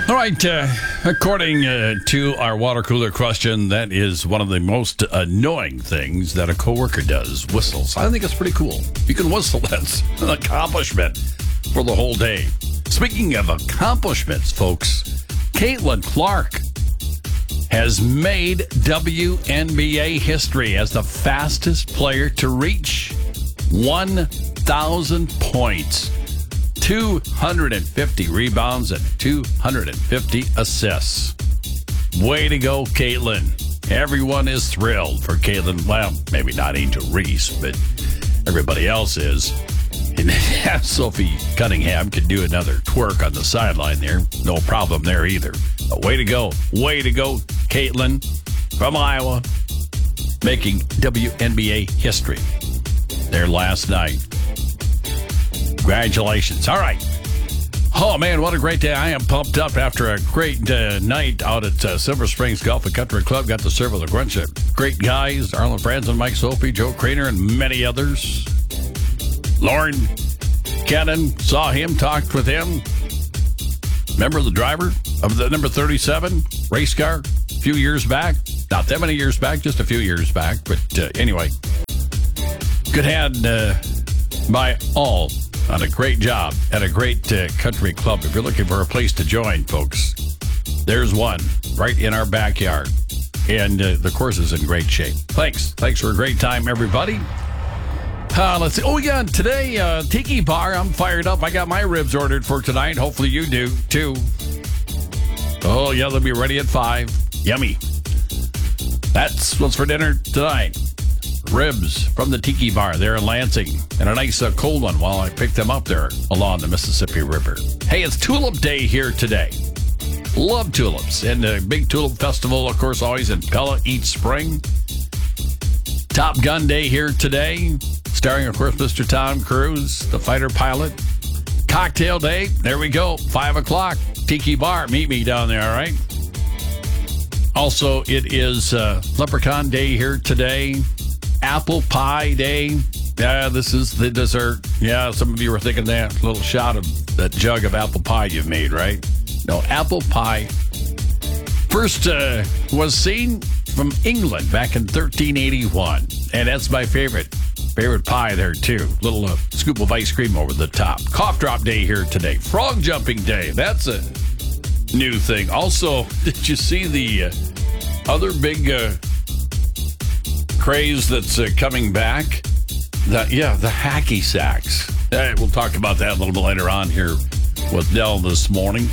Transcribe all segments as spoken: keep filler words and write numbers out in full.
All right, uh, according uh, to our water cooler question, that is one of the most annoying things that a coworker does, whistles. I think it's pretty cool. You can whistle, that's an accomplishment for the whole day. Speaking of accomplishments, folks, Caitlin Clark has made W N B A history as the fastest player to reach one thousand points. two hundred fifty rebounds and two hundred fifty assists. Way to go, Caitlin. Everyone is thrilled for Caitlin. Well, maybe not Angel Reese, but everybody else is. And Sophie Cunningham can do another twerk on the sideline there. No problem there either. But way to go. Way to go, Caitlin from Iowa, making W N B A history there last night. Congratulations. All right. Oh, man, what a great day. I am pumped up after a great uh, night out at uh, Silver Springs Golf and Country Club. Got to serve with a bunch of great guys. Arlen Franson, Mike Sophie, Joe Craner, and many others. Lauren Cannon, saw him, talked with him. Remember the driver of the number thirty-seven race car a few years back? Not that many years back, just a few years back. But uh, anyway, good hand uh, by all. On a great job at a great uh, country club. If you're looking for a place to join, folks, there's one right in our backyard. And uh, the course is in great shape. Thanks. Thanks for a great time, everybody. Uh, let's see. Oh, yeah, today, uh, Tiki Bar. I'm fired up. I got my ribs ordered for tonight. Hopefully you do, too. Oh, yeah, they'll be ready at five. Yummy. That's what's for dinner tonight. Ribs from the Tiki Bar there in Lansing, and a nice uh, cold one while I pick them up there along the Mississippi River. Hey, it's Tulip Day here today. Love tulips. And the big tulip festival, of course, always in Pella each spring. Top Gun Day here today, starring, of course, Mister Tom Cruise, the fighter pilot. Cocktail Day, there we go, five o'clock, Tiki Bar. Meet me down there, all right? Also, it is uh, Leprechaun Day here today. Apple Pie Day. Yeah, this is the dessert. Yeah, some of you were thinking that little shot of that jug of apple pie you've made, right? No, apple pie first uh, was seen from England back in thirteen eighty-one. And that's my favorite. Favorite pie there, too. Little uh, scoop of ice cream over the top. Cough Drop Day here today. Frog Jumping Day. That's a new thing. Also, did you see the uh, other big... Uh, craze that's uh, coming back? The, yeah, the hacky sacks. Hey, we'll talk about that a little bit later on here with Dell this morning.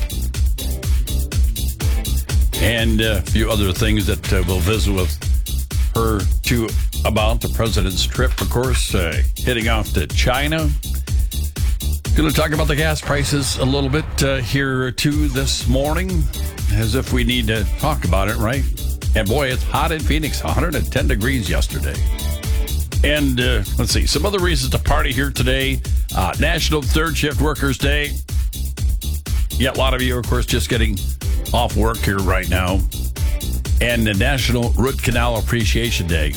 And uh, a few other things that uh, we'll visit with her too about the president's trip, of course, uh, heading off to China. Going to talk about the gas prices a little bit uh, here too this morning, as if we need to talk about it, right? And boy, it's hot in Phoenix, one hundred ten degrees yesterday. And uh, let's see, some other reasons to party here today. Uh, National Third Shift Workers Day. Yeah, a lot of you, of course, just getting off work here right now. And the National Root Canal Appreciation Day.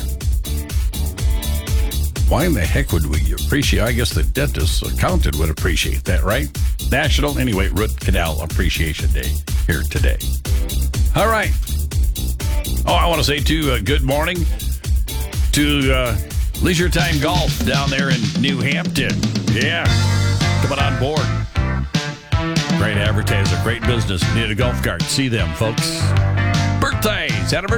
Why in the heck would we appreciate? I guess the dentist accountant would appreciate that, right? National, anyway, Root Canal Appreciation Day here today. All right. Oh, I want to say, too, uh, good morning to uh, Leisure Time Golf down there in New Hampton. Yeah, coming on board. Great advertiser, great business. Need a golf cart. See them, folks. Birthdays, anniversaries.